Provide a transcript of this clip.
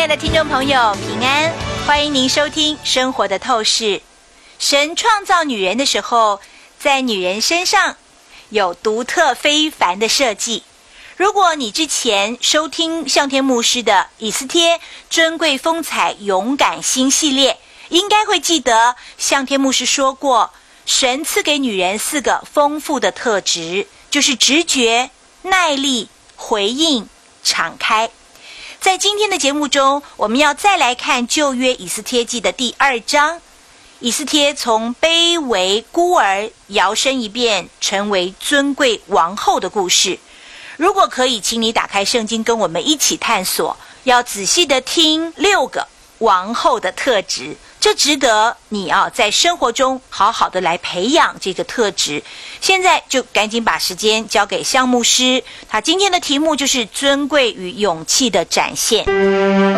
的听众朋友平安，欢迎您收听生活的透视。神创造女人的时候，在女人身上有独特非凡的设计。如果你之前收听向天牧师的以斯帖尊贵风采勇敢新系列，应该会记得向天牧师说过，神赐给女人4个丰富的特质，就是直觉、耐力、回应、敞开。在今天的节目中，我们要再来看旧约以斯帖记的第2章。以斯帖从卑微孤儿摇身一变成为尊贵王后的故事。如果可以，请你打开圣经跟我们一起探索，要仔细的听6个王后的特质，这值得你在生活中好好的来培养这个特质。现在就赶紧把时间交给向牧师，他今天的题目就是尊贵与勇气的展现。